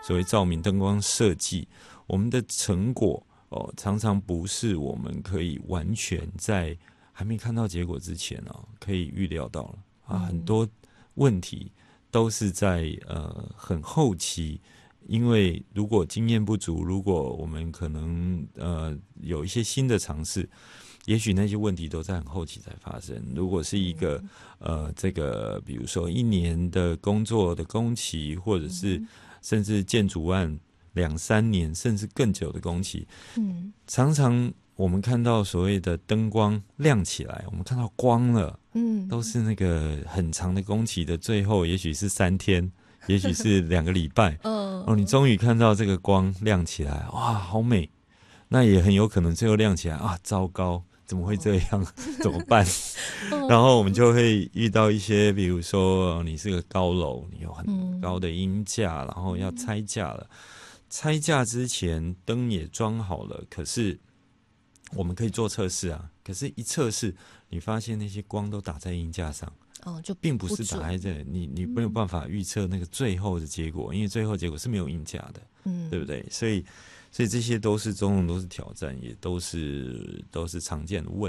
所谓照明灯光设计，我们的成果常常不是我们可以完全在还没看到结果之前可以预料到了很多问题都是在很后期，因为如果经验不足，如果我们可能有一些新的尝试，也许那些问题都在很后期才发生。如果是一个这个比如说1年的工作的工期，或者是甚至建筑案2-3年甚至更久的工期，常常我们看到所谓的灯光亮起来，我们看到光了，都是那个很长的工期的最后，也许是3天，也许是2个礼拜你终于看到这个光亮起来，哇，好美。那也很有可能最后亮起来糟糕，怎么会这样怎么办然后我们就会遇到一些，比如说你是个高楼，你有很高的鹰架，然后要拆架了，拆架之前灯也装好了，可是我们可以做测试可是一测试你发现那些光都打在鹰架上就并不是打在这里，你没有办法预测那个最后的结果，因为最后结果是没有鹰架的对不对？所以这些都是种种都是挑战，也都是常见的问题。